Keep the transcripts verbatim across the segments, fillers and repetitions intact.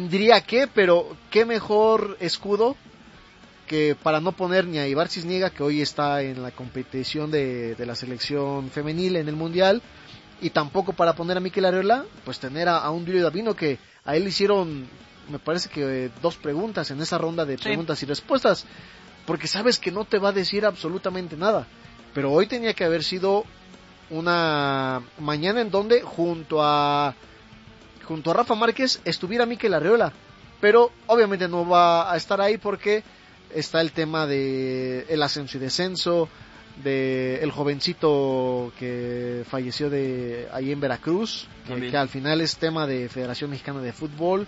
tendría que, pero qué mejor escudo que para no poner ni a Ibar Cisniega, que hoy está en la competición de, de la selección femenil en el Mundial, y tampoco para poner a Mikel Arriola, pues tener a, a un Duilio Davino, que a él le hicieron, me parece que eh, dos preguntas en esa ronda de preguntas sí. y respuestas, porque sabes que no te va a decir absolutamente nada, pero hoy tenía que haber sido una mañana en donde junto a junto a Rafa Márquez estuviera Mikel Arriola, pero obviamente no va a estar ahí porque está el tema de el ascenso y descenso, de el jovencito que falleció de ahí en Veracruz, que, que al final es tema de Federación Mexicana de Fútbol,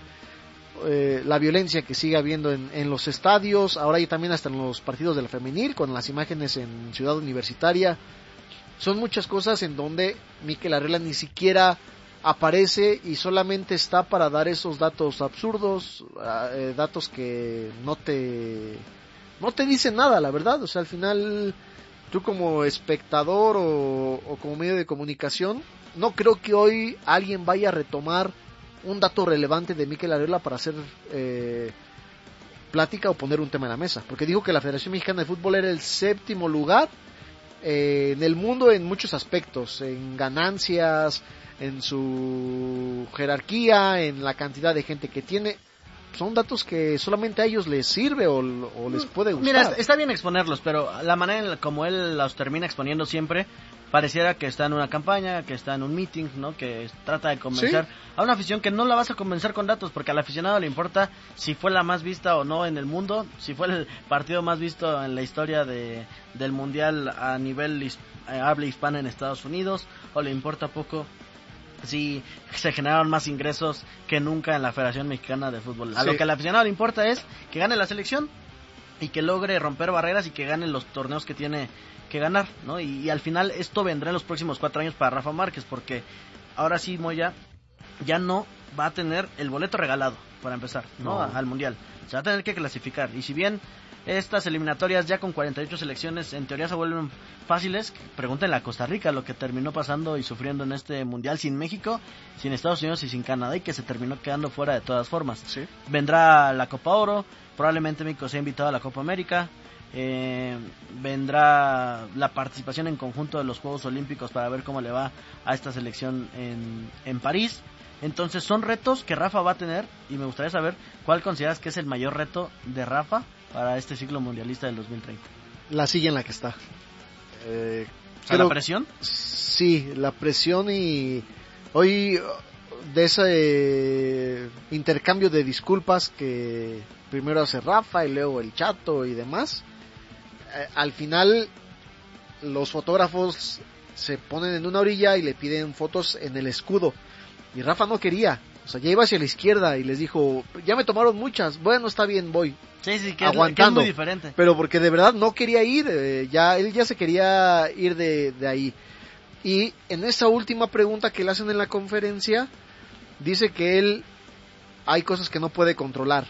eh, la violencia que sigue habiendo en, en los estadios, ahora y también hasta en los partidos de la femenil, con las imágenes en Ciudad Universitaria. Son muchas cosas en donde Mikel Arriola ni siquiera aparece y solamente está para dar esos datos absurdos, eh, datos que no te no te dicen nada, la verdad. O sea, al final tú como espectador o, o como medio de comunicación, no creo que hoy alguien vaya a retomar un dato relevante de Mikel Arriola para hacer eh, plática o poner un tema en la mesa, porque dijo que la Federación Mexicana de Fútbol era el séptimo lugar eh, en el mundo en muchos aspectos, en ganancias, en su jerarquía, en la cantidad de gente que tiene. Son datos que solamente a ellos les sirve o, o les puede gustar. Mira, está bien exponerlos, pero la manera en la, como él los termina exponiendo siempre, pareciera que está en una campaña, que está en un meeting, ¿no? Que trata de convencer ¿Sí? a una afición que no la vas a convencer con datos, porque al aficionado le importa si fue la más vista o no en el mundo, si fue el partido más visto en la historia de del mundial a nivel his, eh, habla hispana en Estados Unidos, o le importa poco si se generaron más ingresos que nunca en la Federación Mexicana de Fútbol. A sí. lo que al aficionado le importa es que gane la selección y que logre romper barreras y que gane los torneos que tiene que ganar, ¿no? Y, y al final esto vendrá en los próximos cuatro años para Rafa Márquez, porque ahora sí Moya ya no va a tener el boleto regalado para empezar, ¿no? no. Al Mundial. Se va a tener que clasificar. Y si bien estas eliminatorias ya con cuarenta y ocho selecciones en teoría se vuelven fáciles, pregúntenle a Costa Rica lo que terminó pasando y sufriendo en este Mundial sin México, sin Estados Unidos y sin Canadá, y que se terminó quedando fuera de todas formas. ¿Sí? Vendrá la Copa Oro, probablemente México sea invitado a la Copa América, eh, vendrá la participación en conjunto de los Juegos Olímpicos para ver cómo le va a esta selección en, en París. Entonces son retos que Rafa va a tener, y me gustaría saber cuál consideras que es el mayor reto de Rafa para este ciclo mundialista del dos mil treinta. La silla en la que está. Eh, o sea, ¿La presión? Sí, la presión, y hoy de ese eh, intercambio de disculpas que primero hace Rafa y luego el Chato y demás, eh, al final los fotógrafos se ponen en una orilla y le piden fotos en el escudo, y Rafa no quería. O sea, ya iba hacia la izquierda y les dijo, ya me tomaron muchas, bueno, está bien, voy. Sí, sí, que aguantando, es, que es muy diferente. Pero porque de verdad no quería ir, eh, ya él ya se quería ir de, de ahí. Y en esa última pregunta que le hacen en la conferencia, dice que él, hay cosas que no puede controlar.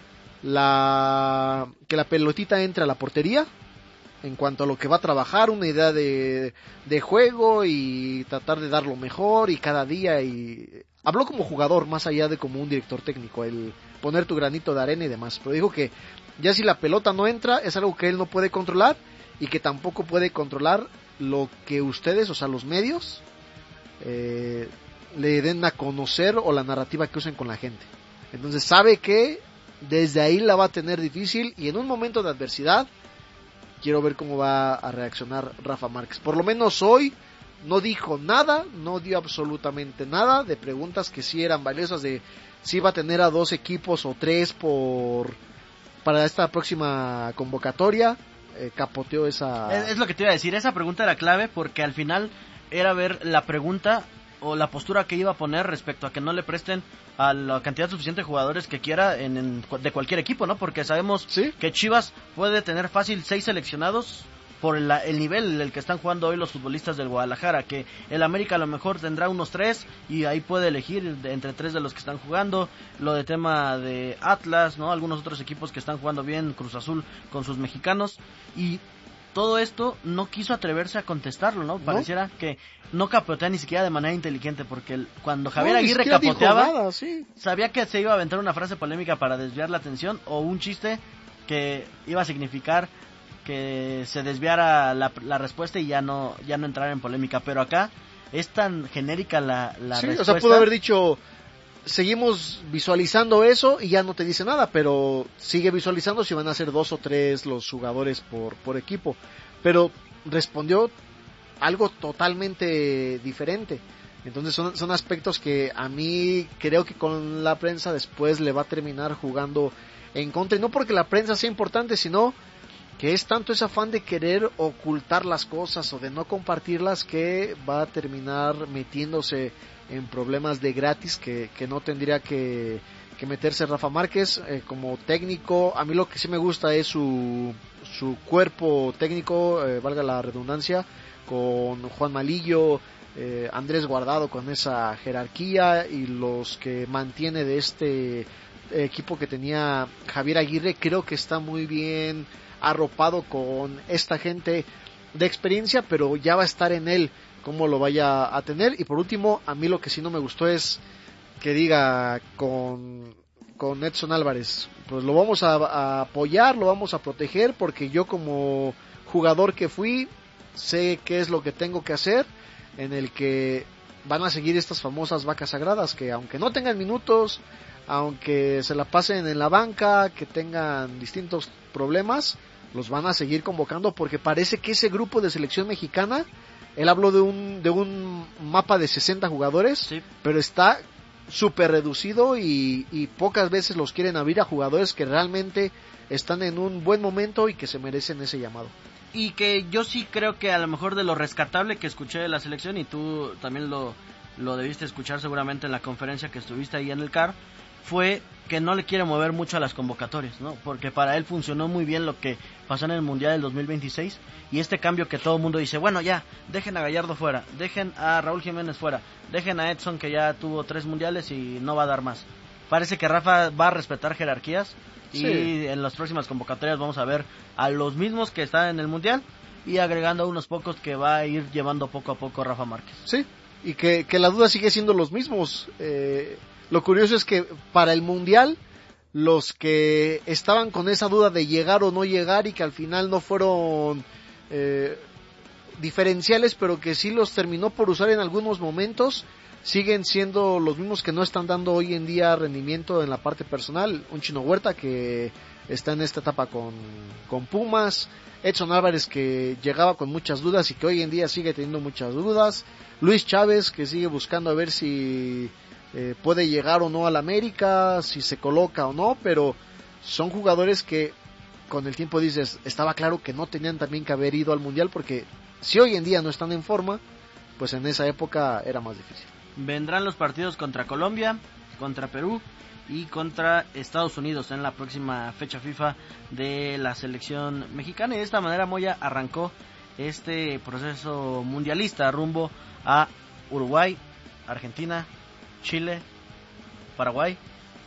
La que la pelotita entre a la portería, en cuanto a lo que va a trabajar, una idea de, de juego y tratar de dar lo mejor y cada día, y habló como jugador más allá de como un director técnico, el poner tu granito de arena y demás, pero dijo que ya si la pelota no entra es algo que él no puede controlar, y que tampoco puede controlar lo que ustedes, o sea los medios, eh, le den a conocer o la narrativa que usen con la gente. Entonces sabe que desde ahí la va a tener difícil, y en un momento de adversidad quiero ver cómo va a reaccionar Rafa Márquez. Por lo menos hoy no dijo nada, no dio absolutamente nada de preguntas que sí eran valiosas, de si iba a tener a dos equipos o tres por para esta próxima convocatoria. Eh, capoteó esa... Es, es lo que te iba a decir, esa pregunta era clave, porque al final era ver la pregunta o la postura que iba a poner respecto a que no le presten a la cantidad suficiente de jugadores que quiera en, en de cualquier equipo, ¿no? Porque sabemos ¿Sí? que Chivas puede tener fácil seis seleccionados por la, el nivel en el que están jugando hoy los futbolistas del Guadalajara, que el América a lo mejor tendrá unos tres y ahí puede elegir de, entre tres de los que están jugando. Lo de tema de Atlas, ¿no? Algunos otros equipos que están jugando bien, Cruz Azul con sus mexicanos, y todo esto no quiso atreverse a contestarlo, ¿no? Pareciera ¿No? que no capotea ni siquiera de manera inteligente, porque el, cuando Javier no, Aguirre capoteaba, nada, sí. sabía que se iba a aventar una frase polémica para desviar la atención o un chiste que iba a significar que se desviara la, la respuesta y ya no ya no entrar en polémica. Pero acá es tan genérica la, la sí, respuesta. O sea, pudo haber dicho, seguimos visualizando eso y ya no te dice nada, pero sigue visualizando si van a ser dos o tres los jugadores por, por equipo. Pero respondió algo totalmente diferente. Entonces son, son aspectos que a mí creo que con la prensa después le va a terminar jugando en contra. Y no porque la prensa sea importante, sino que es tanto ese afán de querer ocultar las cosas o de no compartirlas que va a terminar metiéndose en problemas de gratis que, que no tendría que, que meterse Rafa Márquez eh, como técnico. A mí lo que sí me gusta es su, su cuerpo técnico, eh, valga la redundancia, con Juan Malillo, eh, Andrés Guardado con esa jerarquía y los que mantiene de este equipo que tenía Javier Aguirre. Creo que está muy bien arropado con esta gente de experiencia, pero ya va a estar en él cómo lo vaya a tener. Y por último, a mí lo que sí no me gustó es que diga con, con Edson Álvarez, pues lo vamos a, a apoyar, lo vamos a proteger, porque yo como jugador que fui, sé qué es lo que tengo que hacer, en el que van a seguir estas famosas vacas sagradas, que aunque no tengan minutos, aunque se la pasen en la banca, que tengan distintos problemas, los van a seguir convocando, porque parece que ese grupo de selección mexicana, él habló de un de un mapa de sesenta jugadores, sí, pero está súper reducido y, y pocas veces los quieren abrir a jugadores que realmente están en un buen momento y que se merecen ese llamado. Y que yo sí creo que a lo mejor de lo rescatable que escuché de la selección, y tú también lo, lo debiste escuchar seguramente en la conferencia que estuviste ahí en el C A R, fue que no le quiere mover mucho a las convocatorias, ¿no? Porque para él funcionó muy bien lo que pasó en el Mundial del dos mil veintiséis, y este cambio que todo el mundo dice, bueno, ya, dejen a Gallardo fuera, dejen a Raúl Jiménez fuera, dejen a Edson, que ya tuvo tres mundiales y no va a dar más. Parece que Rafa va a respetar jerarquías, y sí, en las próximas convocatorias vamos a ver a los mismos que están en el Mundial y agregando a unos pocos que va a ir llevando poco a poco Rafa Márquez. Sí, y que, que la duda sigue siendo los mismos. Eh, lo curioso es que para el Mundial, los que estaban con esa duda de llegar o no llegar y que al final no fueron eh, diferenciales, pero que sí los terminó por usar en algunos momentos, siguen siendo los mismos que no están dando hoy en día rendimiento en la parte personal. Un Chino Huerta que está en esta etapa con, con Pumas, Edson Álvarez que llegaba con muchas dudas y que hoy en día sigue teniendo muchas dudas, Luis Chávez que sigue buscando a ver si eh, puede llegar o no al América, si se coloca o no, pero son jugadores que con el tiempo dices, estaba claro que no tenían también que haber ido al Mundial, porque si hoy en día no están en forma, pues en esa época era más difícil. Vendrán los partidos contra Colombia, contra Perú y contra Estados Unidos en la próxima fecha FIFA de la selección mexicana, y de esta manera Moya arrancó este proceso mundialista rumbo a Uruguay, Argentina, Chile, Paraguay,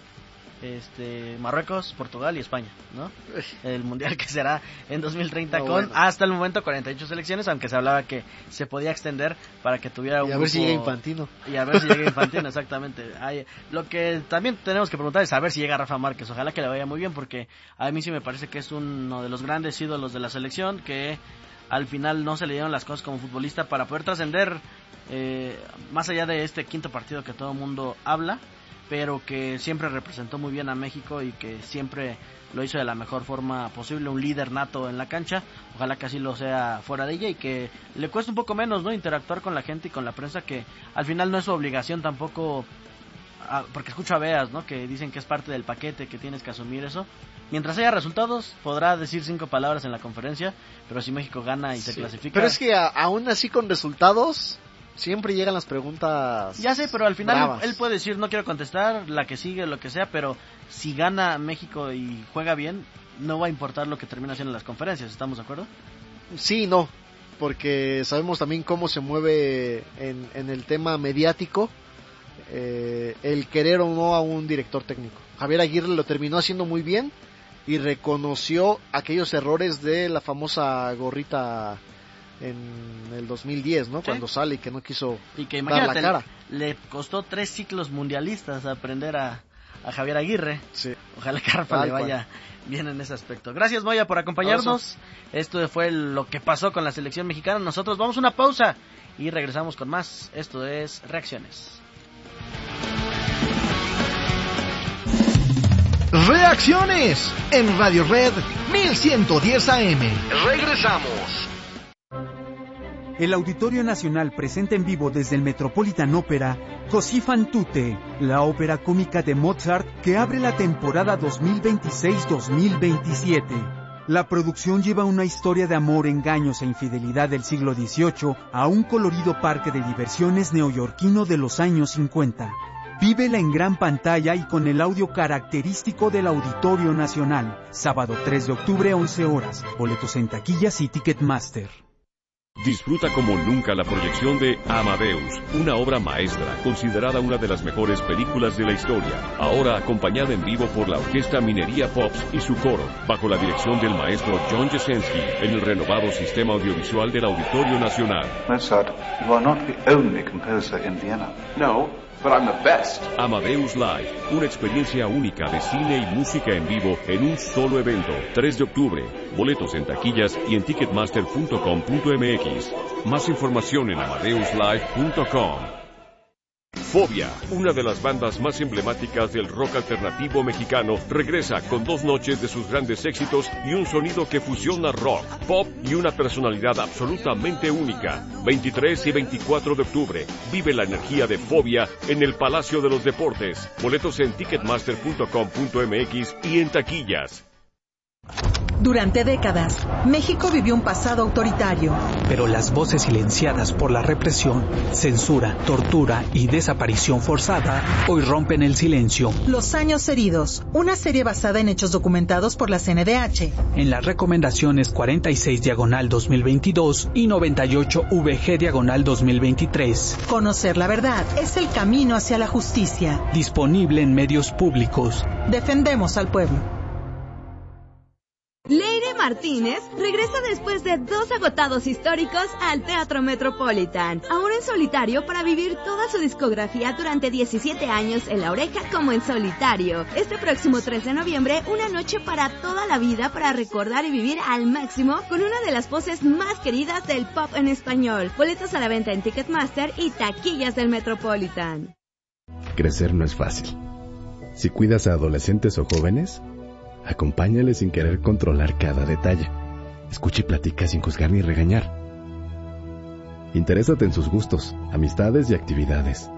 este Marruecos, Portugal y España, ¿no? El mundial que será en dos mil treinta no, con bueno. hasta el momento cuarenta y ocho selecciones, aunque se hablaba que se podía extender para que tuviera un y a grupo... ver si llega Infantino y a ver si llega Infantino, exactamente. Hay... lo que también tenemos que preguntar es a ver si llega Rafa Márquez. Ojalá que le vaya muy bien, porque a mí sí me parece que es uno de los grandes ídolos de la selección, que al final no se le dieron las cosas como futbolista para poder trascender eh, más allá de este quinto partido que todo el mundo habla, pero que siempre representó muy bien a México y que siempre lo hizo de la mejor forma posible, un líder nato en la cancha. Ojalá que así lo sea fuera de ella y que le cueste un poco menos, ¿no?, interactuar con la gente y con la prensa, que al final no es su obligación tampoco, porque escucho a Beas, ¿no?, que dicen que es parte del paquete, que tienes que asumir eso. Mientras haya resultados, podrá decir cinco palabras en la conferencia, pero si México gana y se sí, clasifica... Pero es que a, aún así con resultados... siempre llegan las preguntas. Ya sé, pero al final bravas. él puede decir no quiero contestar, la que sigue, lo que sea, pero si gana México y juega bien, no va a importar lo que termina haciendo en las conferencias, ¿estamos de acuerdo? Sí, no, porque sabemos también cómo se mueve en, en el tema mediático eh, el querer o no a un director técnico. Javier Aguirre lo terminó haciendo muy bien y reconoció aquellos errores de la famosa gorrita en el dos mil diez, ¿no? ¿Sí? Cuando sale y que no quiso y que, dar la cara. Le, le costó tres ciclos mundialistas aprender a, a Javier Aguirre. Sí. Ojalá que Rafa le vaya bien en ese aspecto. Gracias, Moya, por acompañarnos. Esto fue lo que pasó con la selección mexicana. Nosotros vamos a una pausa y regresamos con más. Esto es Reacciones. Reacciones en Radio Red mil ciento diez A M. Regresamos. El Auditorio Nacional presenta en vivo desde el Metropolitan Opera Così fan tutte, la ópera cómica de Mozart que abre la temporada dos mil veintiséis dos mil veintisiete. La producción lleva una historia de amor, engaños e infidelidad del siglo dieciocho a un colorido parque de diversiones neoyorquino de los años cincuenta. Vívela en gran pantalla y con el audio característico del Auditorio Nacional. Sábado tres de octubre, once horas. Boletos en taquillas y Ticketmaster. Disfruta como nunca la proyección de Amadeus, una obra maestra, considerada una de las mejores películas de la historia. Ahora acompañada en vivo por la Orquesta Minería Pops y su coro, bajo la dirección del maestro John Jasenski, en el renovado sistema audiovisual del Auditorio Nacional. Mozart, you are not the only composer in Vienna. No, but I'm the best. Amadeus Live, una experiencia única de cine y música en vivo en un solo evento. tres de octubre, boletos en taquillas y en ticketmaster punto com punto m x. Más información en amadeus live punto com. Fobia, una de las bandas más emblemáticas del rock alternativo mexicano, regresa con dos noches de sus grandes éxitos y un sonido que fusiona rock, pop y una personalidad absolutamente única. veintitrés y veinticuatro de octubre, vive la energía de Fobia en el Palacio de los Deportes. Boletos en ticketmaster punto com punto m x y en taquillas. Durante décadas, México vivió un pasado autoritario. Pero las voces silenciadas por la represión, censura, tortura y desaparición forzada hoy rompen el silencio. Los años heridos, una serie basada en hechos documentados por la C N D H. En las recomendaciones cuarenta y seis diagonal dos mil veintidós y noventa y ocho V G diagonal dos mil veintitrés. Conocer la verdad es el camino hacia la justicia. Disponible en medios públicos. Defendemos al pueblo. Leire Martínez regresa después de dos agotados históricos al Teatro Metropolitan, ahora en solitario para vivir toda su discografía durante diecisiete años en La Oreja como en solitario. Este próximo tres de noviembre, una noche para toda la vida para recordar y vivir al máximo con una de las voces más queridas del pop en español. Boletos a la venta en Ticketmaster y taquillas del Metropolitan. Crecer no es fácil. Si cuidas a adolescentes o jóvenes, acompáñale sin querer controlar cada detalle. Escucha y platica sin juzgar ni regañar. Interésate en sus gustos, amistades y actividades.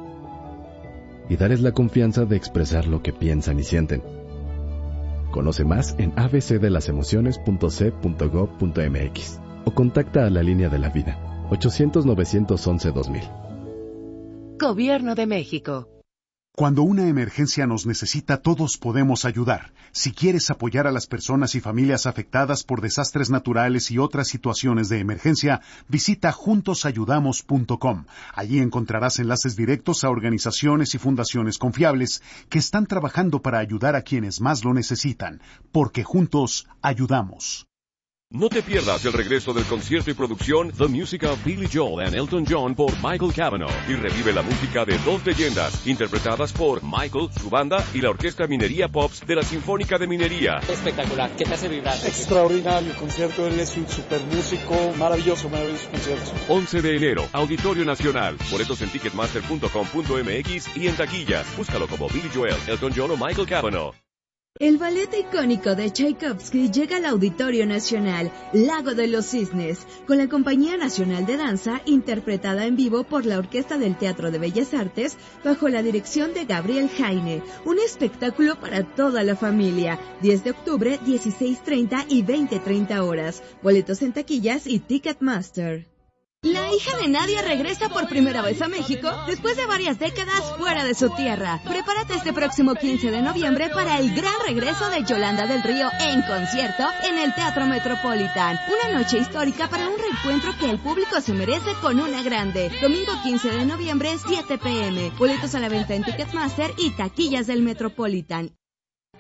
Y dales la confianza de expresar lo que piensan y sienten. Conoce más en a b c de las emociones punto c punto gov punto m x o contacta a la Línea de la Vida, ochocientos novecientos once dos mil. Gobierno de México. Cuando una emergencia nos necesita, todos podemos ayudar. Si quieres apoyar a las personas y familias afectadas por desastres naturales y otras situaciones de emergencia, visita juntos ayudamos punto com. Allí encontrarás enlaces directos a organizaciones y fundaciones confiables que están trabajando para ayudar a quienes más lo necesitan, porque juntos ayudamos. No te pierdas el regreso del concierto y producción The Music of Billy Joel and Elton John por Michael Cavanaugh y revive la música de dos leyendas interpretadas por Michael, su banda y la Orquesta Minería Pops de la Sinfónica de Minería. Espectacular, ¿qué te hace vibrar? Extraordinario concierto, él es un super músico, maravilloso, maravilloso concierto. once de enero, Auditorio Nacional. Boletos en ticketmaster punto com punto m x y en taquillas. Búscalo como Billy Joel, Elton John o Michael Cavanaugh. El ballet icónico de Tchaikovsky llega al Auditorio Nacional, Lago de los Cisnes, con la Compañía Nacional de Danza, interpretada en vivo por la Orquesta del Teatro de Bellas Artes, bajo la dirección de Gabriel Jaine. Un espectáculo para toda la familia. diez de octubre, dieciséis treinta y veinte treinta horas. Boletos en taquillas y Ticketmaster. La hija de Nadia regresa por primera vez a México después de varias décadas fuera de su tierra. Prepárate este próximo quince de noviembre para el gran regreso de Yolanda del Río en concierto en el Teatro Metropolitan. Una noche histórica para un reencuentro que el público se merece con una grande. Domingo quince de noviembre, siete p m. Boletos a la venta en Ticketmaster y taquillas del Metropolitan.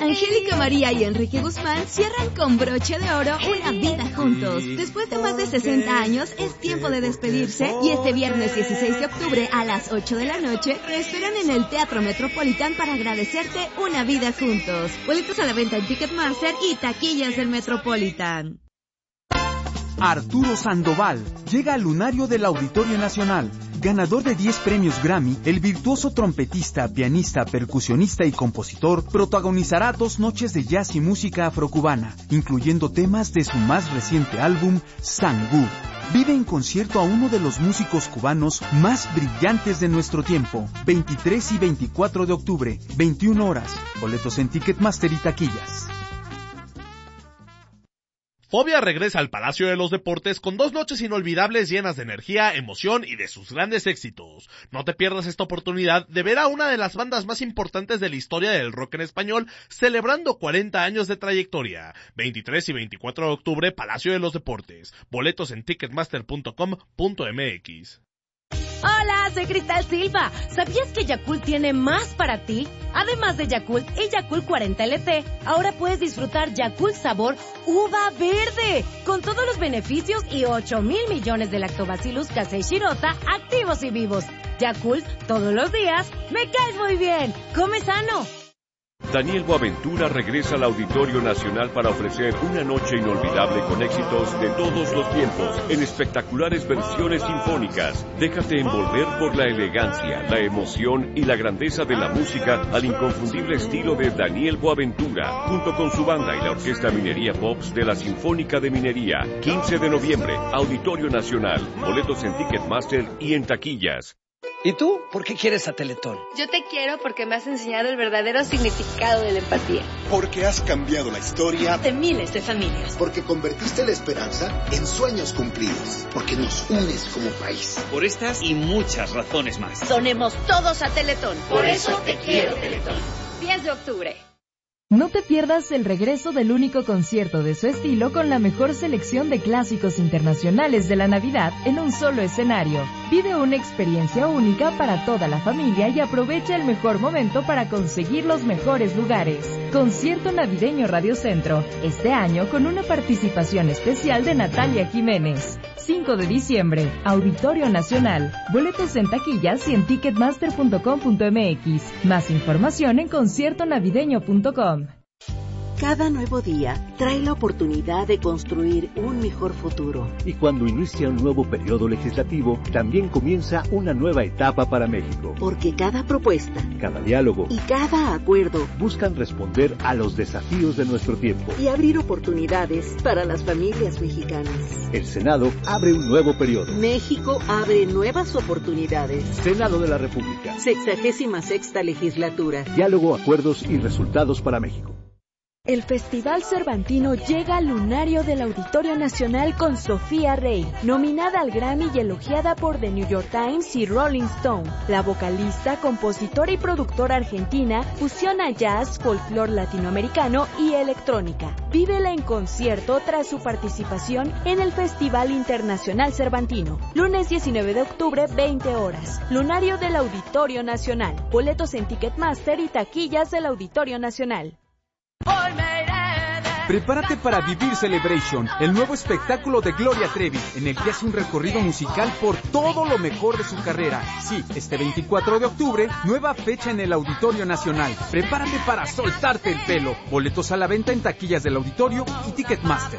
Angélica María y Enrique Guzmán cierran con broche de oro una vida juntos. Después de más de sesenta años, es tiempo de despedirse y este viernes dieciséis de octubre a las ocho de la noche te esperan en el Teatro Metropolitan para agradecerte una vida juntos. Boletos a la venta en Ticketmaster y taquillas del Metropolitan. Arturo Sandoval llega al lunario del Auditorio Nacional. Ganador de diez premios Grammy, el virtuoso trompetista, pianista, percusionista y compositor protagonizará dos noches de jazz y música afrocubana, incluyendo temas de su más reciente álbum, Sangú. Vive en concierto a uno de los músicos cubanos más brillantes de nuestro tiempo. veintitrés y veinticuatro de octubre, veintiuna horas. Boletos en Ticketmaster y taquillas. Fobia regresa al Palacio de los Deportes con dos noches inolvidables llenas de energía, emoción y de sus grandes éxitos. No te pierdas esta oportunidad de ver a una de las bandas más importantes de la historia del rock en español celebrando cuarenta años de trayectoria. veintitrés y veinticuatro de octubre, Palacio de los Deportes. Boletos en ticketmaster punto com punto m x. Hola, soy Cristal Silva. ¿Sabías que Yakult tiene más para ti? Además de Yakult y Yakult cuarenta L T, ahora puedes disfrutar Yakult sabor uva verde, con todos los beneficios y ocho mil millones de lactobacillus casei shirota activos y vivos. Yakult, todos los días, me caes muy bien. Come sano. Daniel Boaventura regresa al Auditorio Nacional para ofrecer una noche inolvidable con éxitos de todos los tiempos, en espectaculares versiones sinfónicas. Déjate envolver por la elegancia, la emoción y la grandeza de la música al inconfundible estilo de Daniel Boaventura, junto con su banda y la Orquesta Minería Pops de la Sinfónica de Minería. quince de noviembre, Auditorio Nacional. Boletos en Ticketmaster y en taquillas. ¿Y tú? ¿Por qué quieres a Teletón? Yo te quiero porque me has enseñado el verdadero significado de la empatía. Porque has cambiado la historia de miles de familias. Porque convertiste la esperanza en sueños cumplidos. Porque nos unes como país. Por estas y muchas razones más. Sonemos todos a Teletón. Por eso te quiero, Teletón. diez de octubre. No te pierdas el regreso del único concierto de su estilo con la mejor selección de clásicos internacionales de la Navidad en un solo escenario. Vive una experiencia única para toda la familia y aprovecha el mejor momento para conseguir los mejores lugares. Concierto Navideño Radio Centro, este año con una participación especial de Natalia Jiménez. cinco de diciembre, Auditorio Nacional. Boletos en taquillas y en ticketmaster punto com punto m x. Más información en concierto navideño punto com. Cada nuevo día trae la oportunidad de construir un mejor futuro. Y cuando inicia un nuevo periodo legislativo, también comienza una nueva etapa para México. Porque cada propuesta, cada diálogo y cada acuerdo buscan responder a los desafíos de nuestro tiempo y abrir oportunidades para las familias mexicanas. El Senado abre un nuevo periodo. México abre nuevas oportunidades. Senado de la República. Sexagésima sexta legislatura. Diálogo, acuerdos y resultados para México. El Festival Cervantino llega al lunario del Auditorio Nacional con Sofía Rey, nominada al Grammy y elogiada por The New York Times y Rolling Stone. La vocalista, compositora y productora argentina fusiona jazz, folclore latinoamericano y electrónica. Vívela en concierto tras su participación en el Festival Internacional Cervantino. Lunes diecinueve de octubre, veinte horas. Lunario del Auditorio Nacional. Boletos en Ticketmaster y taquillas del Auditorio Nacional. Prepárate para vivir Celebration, el nuevo espectáculo de Gloria Trevi, en el que hace un recorrido musical por todo lo mejor de su carrera. Sí, este veinticuatro de octubre, nueva fecha en el Auditorio Nacional. Prepárate para soltarte el pelo. Boletos a la venta en taquillas del Auditorio y Ticketmaster.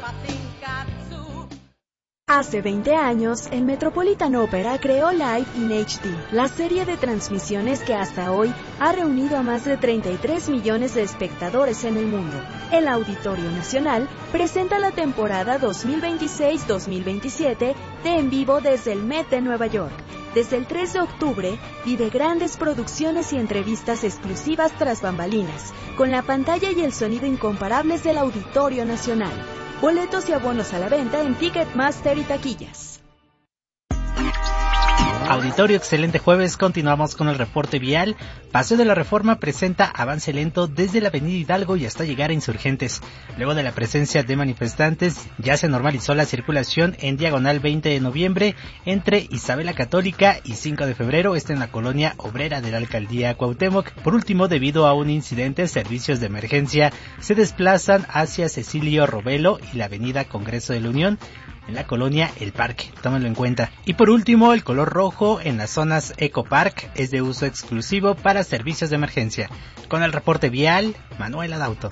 Hace veinte años, el Metropolitan Opera creó Live in H D, la serie de transmisiones que hasta hoy ha reunido a más de treinta y tres millones de espectadores en el mundo. El Auditorio Nacional presenta la temporada dos mil veintiséis dos mil veintisiete de En Vivo desde el Met de Nueva York. Desde el tres de octubre, vive grandes producciones y entrevistas exclusivas tras bambalinas, con la pantalla y el sonido incomparables del Auditorio Nacional. Boletos y abonos a la venta en Ticketmaster y taquillas. Auditorio, excelente jueves. Continuamos con el reporte vial. Paseo de la Reforma presenta avance lento desde la avenida Hidalgo y hasta llegar a Insurgentes. Luego de la presencia de manifestantes, ya se normalizó la circulación en diagonal veinte de noviembre entre Isabela Católica y cinco de febrero, esta en la colonia obrera de la alcaldía Cuauhtémoc. Por último, debido a un incidente, servicios de emergencia se desplazan hacia Cecilio Robelo y la avenida Congreso de la Unión en la colonia El Parque, tómenlo en cuenta. Y por último, el color rojo en las zonas Eco Park es de uso exclusivo para servicios de emergencia. Con el reporte vial, Manuel Adauto.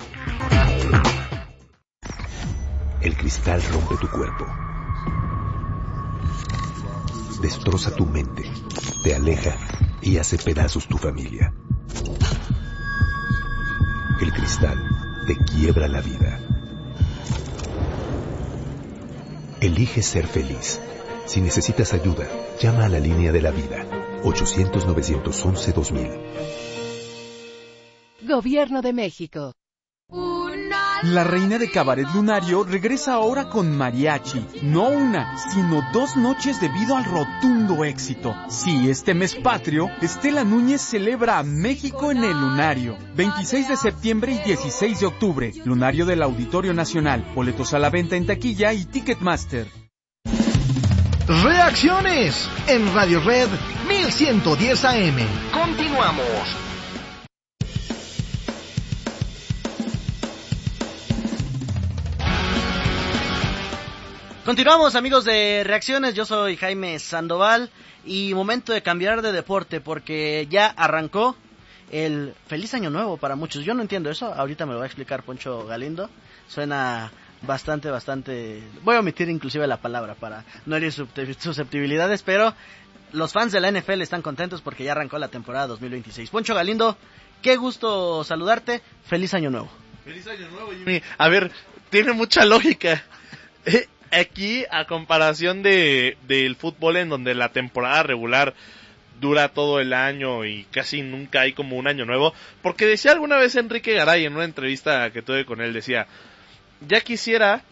El cristal rompe tu cuerpo, destroza tu mente, te aleja y hace pedazos tu familia. El cristal te quiebra la vida. Elige ser feliz. Si necesitas ayuda, llama a la línea de la vida, ochocientos, novecientos once, dos mil. Gobierno de México. La reina de Cabaret Lunario regresa ahora con mariachi. No una, sino dos noches debido al rotundo éxito. Sí, este mes patrio, Estela Núñez celebra a México en el Lunario. veintiséis de septiembre y dieciséis de octubre. Lunario del Auditorio Nacional. Boletos a la venta en taquilla y Ticketmaster. Reacciones en Radio Red mil ciento diez A M. Continuamos. Continuamos, amigos de Reacciones, yo soy Jaime Sandoval y momento de cambiar de deporte porque ya arrancó el Feliz Año Nuevo para muchos. Yo no entiendo eso, ahorita me lo va a explicar Poncho Galindo. Suena bastante, bastante... Voy a omitir inclusive la palabra para no herir susceptibilidades, pero los fans de la N F L están contentos porque ya arrancó la temporada dos mil veintiséis. Poncho Galindo, qué gusto saludarte, Feliz Año Nuevo. Feliz Año Nuevo, Jimmy. A ver, tiene mucha lógica. Aquí, a comparación de del fútbol, en donde la temporada regular dura todo el año y casi nunca hay como un año nuevo, porque decía alguna vez Enrique Garay en una entrevista que tuve con él, decía, ya quisiera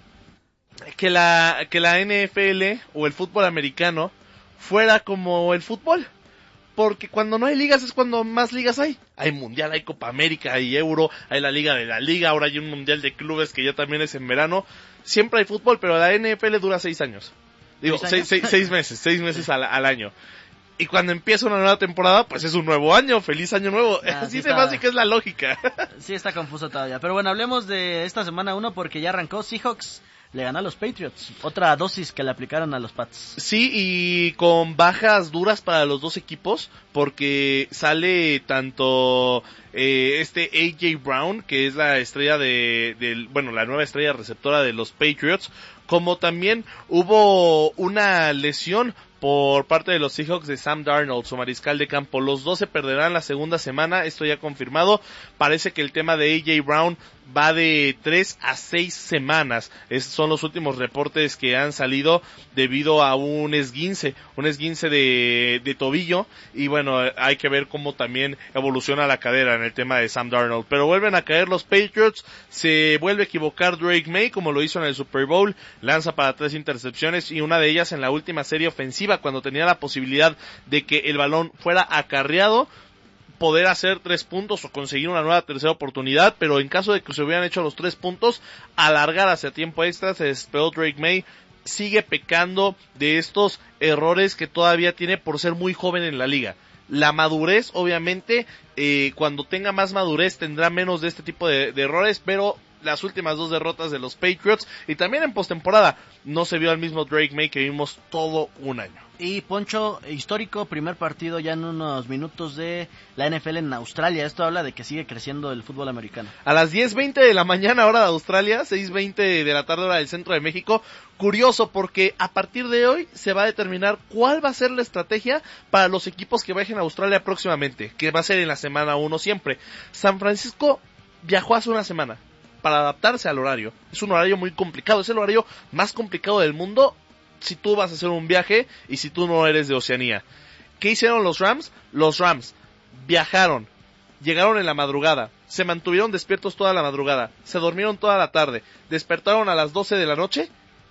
que la que la N F L o el fútbol americano fuera como el fútbol, porque cuando no hay ligas es cuando más ligas hay. Hay Mundial, hay Copa América, hay Euro, hay la Liga de la Liga, ahora hay un Mundial de Clubes que ya también es en verano. Siempre hay fútbol, pero la N F L dura seis años. Digo, ¿Seis, años? seis, seis, seis meses, seis meses al, al año. Y cuando empieza una nueva temporada, pues es un nuevo año, feliz año nuevo. Ah, Así sí de básica es la lógica. Sí está confuso todavía. Pero bueno, hablemos de esta semana uno porque ya arrancó. Seahawks le ganó a los Patriots. Otra dosis que le aplicaron a los Pats. Sí, y con bajas duras para los dos equipos, porque sale tanto eh, este A J Brown, que es la estrella de, de, bueno, la nueva estrella receptora de los Patriots, como también hubo una lesión por parte de los Seahawks de Sam Darnold, su mariscal de campo. Los dos se perderán la segunda semana, esto ya confirmado. Parece que el tema de A J Brown va de tres a seis semanas. Estos son los últimos reportes que han salido debido a un esguince, un esguince de, de tobillo. Y bueno, hay que ver cómo también evoluciona la cadera en el tema de Sam Darnold. Pero vuelven a caer los Patriots, se vuelve a equivocar Drake May como lo hizo en el Super Bowl, lanza para tres intercepciones y una de ellas en la última serie ofensiva, cuando tenía la posibilidad de que el balón fuera acarreado, poder hacer tres puntos o conseguir una nueva tercera oportunidad, pero en caso de que se hubieran hecho los tres puntos, alargar hacia tiempo extra, se desesperó Drake May. Sigue pecando de estos errores que todavía tiene por ser muy joven en la liga. La madurez, obviamente, eh, cuando tenga más madurez tendrá menos de este tipo de, de errores, pero las últimas dos derrotas de los Patriots y también en postemporada no se vio al mismo Drake May que vimos todo un año. Y Poncho, histórico, primer partido ya en unos minutos de la N F L en Australia. Esto habla de que sigue creciendo el fútbol americano. A las diez veinte de la mañana hora de Australia, seis veinte de la tarde hora del centro de México. Curioso porque a partir de hoy se va a determinar cuál va a ser la estrategia para los equipos que viajen a Australia próximamente, que va a ser en la semana uno siempre. San Francisco viajó hace una semana para adaptarse al horario. Es un horario muy complicado, es el horario más complicado del mundo si tú vas a hacer un viaje y si tú no eres de Oceanía. ¿Qué hicieron los Rams? Los Rams viajaron, llegaron en la madrugada, se mantuvieron despiertos toda la madrugada, se durmieron toda la tarde, despertaron a las doce de la noche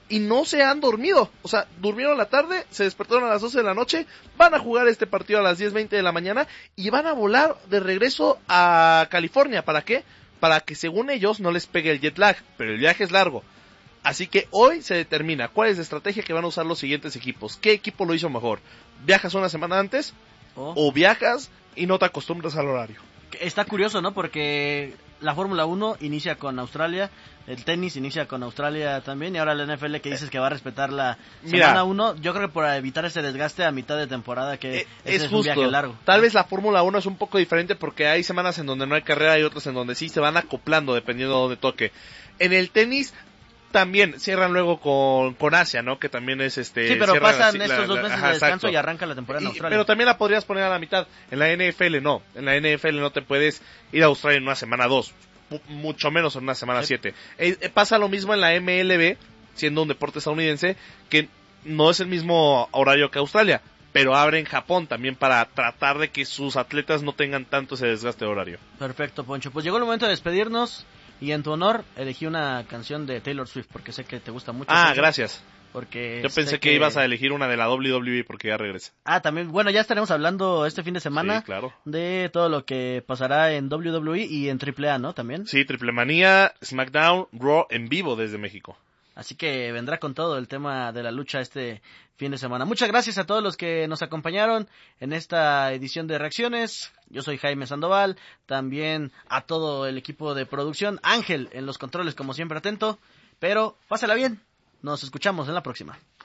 y no se han dormido. O sea, durmieron la tarde, se despertaron a las doce de la noche, van a jugar este partido a las diez veinte de la mañana y van a volar de regreso a California. ¿Para qué? Para que según ellos no les pegue el jet lag, pero el viaje es largo. Así que hoy se determina cuál es la estrategia que van a usar los siguientes equipos. ¿Qué equipo lo hizo mejor? ¿Viajas una semana antes? Oh. ¿O viajas y no te acostumbras al horario? Está curioso, ¿no? Porque la Fórmula uno inicia con Australia, el tenis inicia con Australia también, y ahora la N F L que dices que va a respetar la Mira, semana uno, yo creo que por evitar ese desgaste a mitad de temporada, que eh, ese es, es justo. un viaje largo. Tal vez la Fórmula uno es un poco diferente porque hay semanas en donde no hay carrera y otras en donde sí se van acoplando dependiendo de donde toque. En el tenis también cierran luego con, con Asia, ¿no? Que también es este... Sí, pero pasan la, estos la, dos la, meses ajá, de descanso exacto. y arranca la temporada en y, Australia. Pero también la podrías poner a la mitad. En la N F L no. En la N F L no te puedes ir a Australia en una semana dos. Mucho menos en una semana sí. siete. Eh, eh, pasa lo mismo en la M L B, siendo un deporte estadounidense, que no es el mismo horario que Australia, pero abre en Japón también para tratar de que sus atletas no tengan tanto ese desgaste de horario. Perfecto, Poncho. Pues llegó el momento de despedirnos. Y en tu honor, elegí una canción de Taylor Swift, porque sé que te gusta mucho. Ah, Poncho, gracias. Porque Yo pensé que... que ibas a elegir una de la doble u doble u E porque ya regresa. Ah, también, bueno, ya estaremos hablando este fin de semana. Sí, claro. De todo lo que pasará en doble u doble u E y en Triple A, ¿no? También. Sí, Triple Manía, SmackDown, Raw en vivo desde México. Así que vendrá con todo el tema de la lucha este fin de semana. Muchas gracias a todos los que nos acompañaron en esta edición de Reacciones. Yo soy Jaime Sandoval. También a todo el equipo de producción. Ángel en los controles, como siempre, atento. Pero pásala bien. Nos escuchamos en la próxima.